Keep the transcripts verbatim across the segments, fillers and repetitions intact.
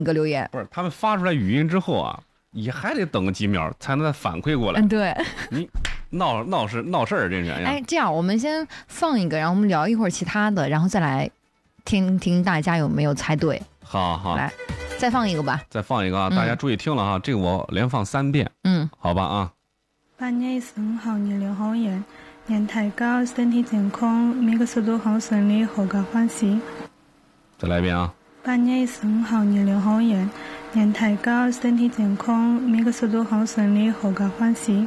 一个留言。 不是，他们发出来语音之后啊，也还得等几秒才能再反馈过来。 嗯，对， 你闹闹事闹事儿，这人呀。 哎，这样我们先放一个，然后我们聊一会儿其他的，然后再来听听大家有没有猜对。 好好， 来，再放一个吧。 再放一个啊，大家注意听了哈，嗯、这个我连放三遍。 嗯， 好吧啊。 半夜生好，日流好炎，年太高，身体健康，每个速度好顺利，好个欢喜。 再来一遍啊。 半夜生好，日流好炎，年太高，身体健康，每个速度好顺利，好个欢喜。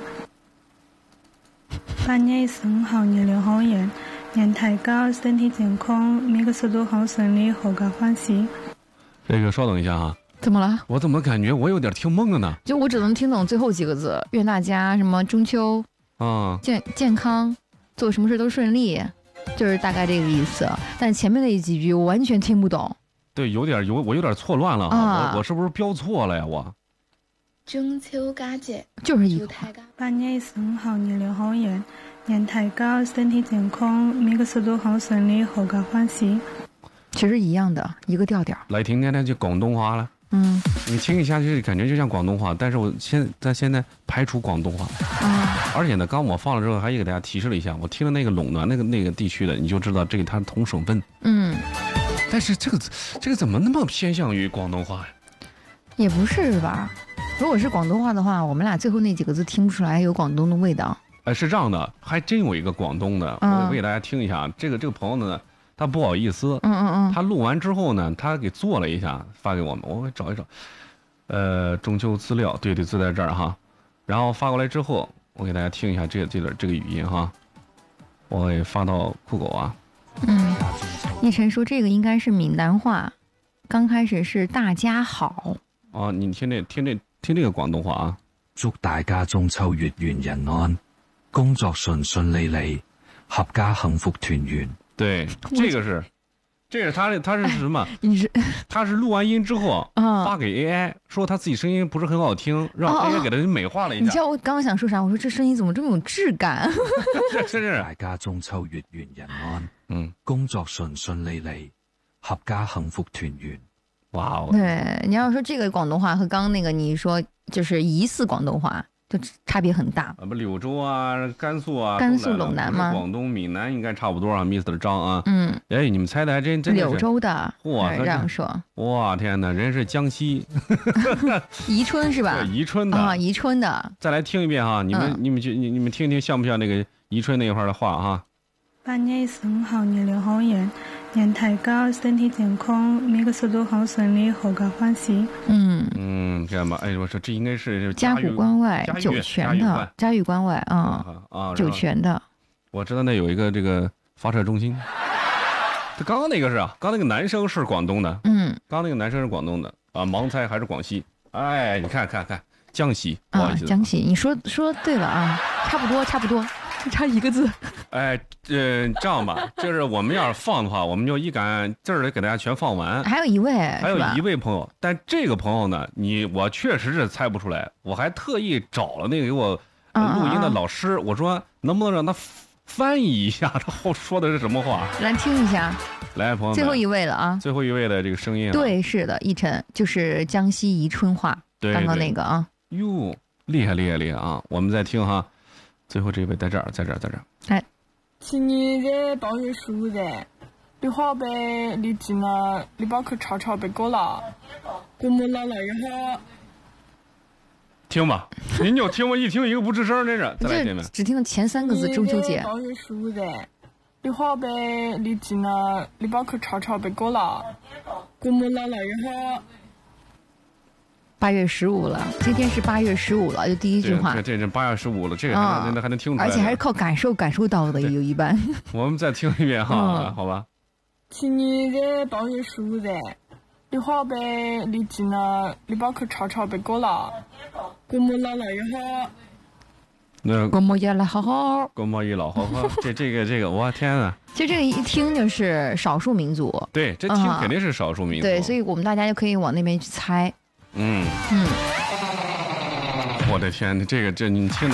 半夜生好，日流好炎，年太高，身体健康，每个速度好顺利，好个欢喜。 这个稍等一下啊。 怎么了？ 我怎么感觉我有点听懵了呢？ 就我只能听懂最后几个字，愿大家什么中秋啊、 健健康，做什么事都顺利，就是大概这个意思。但前面那几句我完全听不懂。 对，有点有我有点错乱了啊！ 我我是不是标错了呀？我中秋佳节就是一个半夜生好，日流好炎，年太高，身体健康，每个速度好顺利，好个欢喜。 其实一样的，一个调调。 来听听听就广东话了。 嗯， 你听一下，就感觉就像广东话，但是我现在现在排除广东话啊。 而且呢，刚我放了之后，还给大家提示了一下，我听了那个陇南那个那个地区的，你就知道这个它是同省份。 嗯， 但是这个这个怎么那么偏向于广东话呀？ 也不是吧？如果是广东话的话，我们俩最后那几个字听不出来有广东的味道。 哎，是这样的，还真有一个广东的， 嗯、 我我给大家听一下。这个这个朋友呢，他不好意思， 嗯嗯嗯， 他录完之后呢，他给做了一下，发给我们，我会找一找。呃，中秋资料，对对，就在这儿哈。然后发过来之后，我给大家听一下这个这个这个语音哈，我给发到酷狗啊。 嗯，奕晨说这个应该是闽南话，刚开始是大家好。 哦，你听这听这听这个广东话啊。 祝大家中秋月圓人安，工作順順利利，合家幸福團圓。 对，这个是，这是他他是什么？ 哎、你是他是录完音之后、 嗯、 发给 A I， 说他自己声音不是很好听，让 A I 给他美化了一下。 哦、你知道我刚刚想说啥？我说这声音怎么这么有质感？ 是是是。 大家中秋月圓人安， 嗯， 工作順順利利，合家幸福團圓。 哇哦！ 对，你要说这个广东话和刚刚那个你说就是疑似广东话，就差别很大。 啊不，柳州啊，甘肃啊， 甘肃陇南吗？ 广东、闽南应该差不多啊 ，Mister 张啊。 嗯。 哎，你们猜的还真真的是。 柳州的。 嚯， 这样说。 哇天哪，人是江西。 宜春是吧？ 对，宜春的啊，宜春的。 再来听一遍哈，你们、 嗯、 你们你你们听听像不像那个宜春那一块的话哈？ 半夜生好，日流好炎，年太高，身体健康，每个速度好顺利，好个欢喜。 嗯嗯，这样吧，哎，我说这应该是嘉峪关外酒泉的，嘉峪关外啊啊，酒泉的。 我知道那有一个这个发射中心。他刚刚那个是啊，刚那个男生是广东的， 嗯， 刚刚那个男生是广东的啊，盲猜还是广西？哎，你看看看，江西，不好意思， 啊、江西，你说说对了啊，差不多差不多。差一个字， 哎，呃，这样吧，就是我们要是放的话，我们就一杆字儿的给大家全放完。 还有一位， 还有一位朋友，但这个朋友呢，你我确实是猜不出来，我还特意找了那个给我录音的老师，嗯、我说能不能让他翻译一下他后说的是什么话？ 来听一下， 来，朋友们， 最后一位了啊， 最后一位的这个声音、啊， 对，是的，奕晨就是江西宜春话， 对， 刚刚那个啊， 哟，厉害厉害厉害啊！我们再听哈。最后这位在这儿，在这儿，在这儿。 哎， 去年的八月十五日，你花呗你进了，你把去查查被过了，过门了了以后， 听吧，您就听我一听一个不吱声，真是。再来听听。 只听了前三个字，中秋节。 八月十五日，你花呗你进了，你把去查查被过了，过门了了以后。 八月十五了，今天是八月十五了，就第一句话。 这这这八月十五了，这个还能、嗯、还能听出来， 而且还是靠感受感受到的，有一半。 我们再听一遍哈，嗯、好吧。 去年的八月十五日，你花呗你进了，你把去查查被过了，过门了了以后。 那过门也来好好， 过门也老好好，这这个这个，我天啊！ 就这个一听就是少数民族。 对，这听肯定是少数民族。 嗯、对，所以我们大家就可以往那边去猜。 嗯嗯， 我的天，这个这你听着。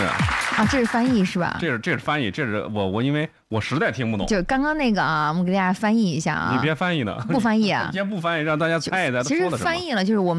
啊，这是翻译是吧？ 这是这是翻译，这是我我因为我实在听不懂。 就刚刚那个啊，我们给大家翻译一下啊。 你别翻译呢， 不翻译啊？ 先不翻译，让大家猜一猜他说的什么。 其实翻译了，就是我们。